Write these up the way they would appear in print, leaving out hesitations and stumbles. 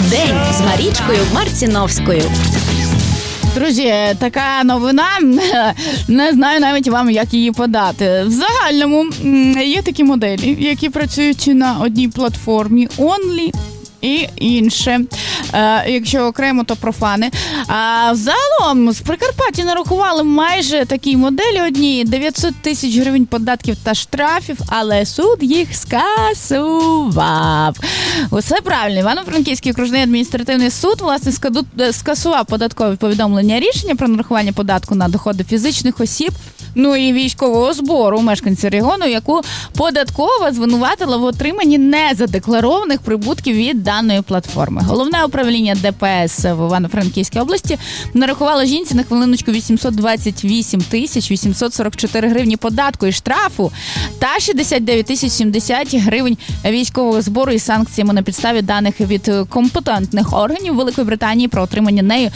День з Марічкою Марціновською. Друзі, така новина, не знаю навіть вам, як її подати. В загальному є такі моделі, які працюють на одній платформі Only і інше. Якщо окремо, то профани. А взагалом з Прикарпаття нарахували майже такі моделі одні 900 тисяч гривень податків та штрафів, але суд їх скасував. Усе правильно. Івано-Франківський окружний адміністративний суд, власне, скасував податкові повідомлення рішення про нарахування податку на доходи фізичних осіб, ну і військового збору мешканців регіону, яку податкова звинуватила в отриманні незадекларованих прибутків від даної платформи. Головне управління ДПС в Івано-Франківській області нарахувало жінці на хвилиночку 828 тисяч 844 гривні податку і штрафу та 69 тисяч 70 гривень військового збору із санкціями на підставі даних від компетентних органів Великої Британії про отримання нею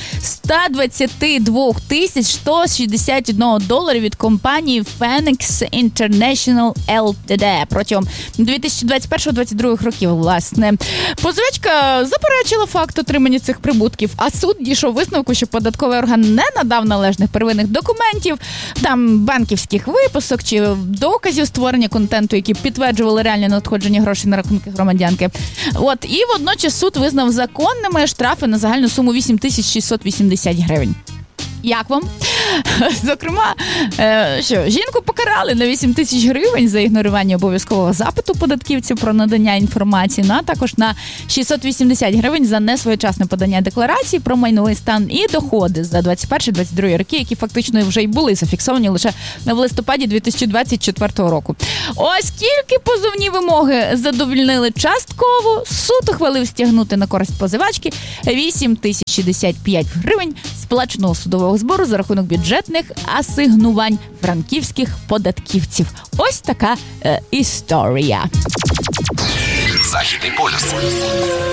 122 тисяч 161 доларів від компанії Phoenix International Ltd. Протягом 2021-2022 років, власне. Позивачка заперечила факт отримання цих прибутків, а суд дійшов висновку, що податковий орган не надав належних первинних документів, там банківських виписок чи доказів створення контенту, які підтверджували реальне надходження грошей на рахунки громадянки. От, і водночас суд визнав законними штрафи на загальну суму 8680 гривень. Як вам? Зокрема, жінку покарали на 8 тисяч гривень за ігнорування обов'язкового запиту податківців про надання інформації, а також на 680 гривень за несвоєчасне подання декларації про майновий стан і доходи за 21-22 роки, які фактично вже й були зафіксовані лише в листопаді 2024 року. Оскільки позовні вимоги задовольнили частково, суд ухвалив стягнути на користь позивачки 8 тисяч 65 гривень сплаченого судового збору за рахунок бюджетних асигнувань франківських податківців. Ось така історія. Західний полюс.